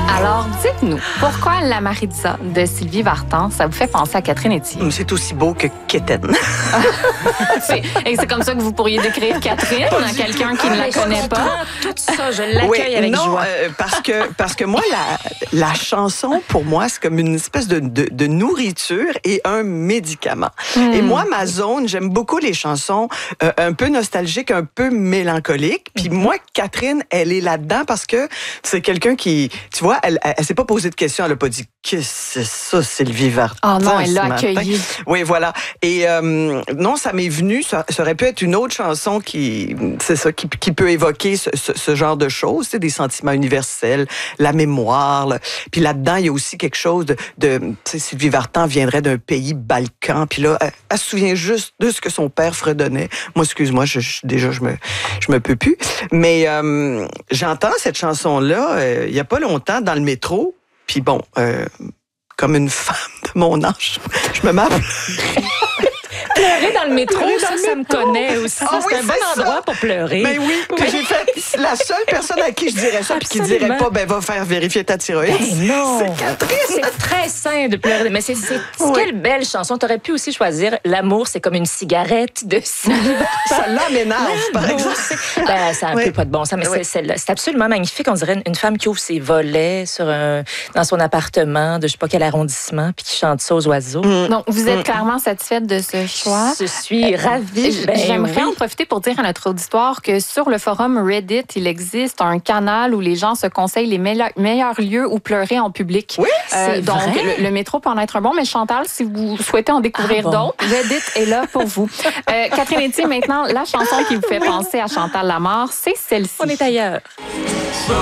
Alors, dites-nous, pourquoi La Maritza de Sylvie Vartan, ça vous fait penser à Catherine Etier? C'est aussi beau que Kéten. Et c'est comme ça que vous pourriez décrire Catherine, quelqu'un qui ne la connaît pas. Tout ça, je l'accueille avec joie. Parce que moi, la chanson, pour moi, c'est comme une espèce de nourriture et un médicament. Et moi, ma zone, j'aime beaucoup les chansons un peu nostalgiques, un peu mélancoliques. Puis moi, Catherine, elle est là-dedans parce que c'est quelqu'un qui, tu vois, elle s'est pas posé de questions, elle a pas dit « Qu'est-ce que c'est ça, Sylvie Vartan? » Oh non, elle l'a accueilli. Oui, voilà. Et non, ça m'est venu, ça aurait pu être une autre chanson qui peut évoquer ce genre de choses, des sentiments universels, la mémoire. Là. Puis là-dedans, il y a aussi quelque chose de tu sais, Sylvie Vartan viendrait d'un pays balkan, puis là, elle se souvient juste de ce que son père fredonnait. Moi, excuse-moi, je me peux plus. Mais j'entends cette chanson-là il y a pas longtemps dans le métro, puis bon, comme une femme de mon âge, je me mets à pleurer. Pleurer dans le métro, ça me connaît aussi. Ah c'est oui, un bon c'est endroit ça. pour pleurer. Mais oui, que j'ai fait. La seule personne à qui je dirais ça, puis qui dirait pas, va faire vérifier ta thyroïde. Non. C'est Catherine. C'est très sain de pleurer. Mais c'est quelle belle chanson. T'aurais pu aussi choisir L'amour, c'est comme une cigarette de Sylvie. Ça m'énerve, par exemple. Ça a un peu pas de bon sens, mais c'est absolument magnifique. On dirait une femme qui ouvre ses volets dans son appartement de je sais pas quel arrondissement, puis qui chante ça aux oiseaux. Donc, vous êtes clairement satisfaite de ce choix. Je suis ravie. J'aimerais en profiter pour dire à notre auditoire que sur le forum Reddit, il existe un canal où les gens se conseillent les meilleurs lieux où pleurer en public. Oui, donc, le métro peut en être un bon, mais Chantal, si vous souhaitez en découvrir d'autres, Reddit est là pour vous. Catherine Etier, maintenant, la chanson qui vous fait penser à Chantal Lamarre, c'est celle-ci. On est ailleurs.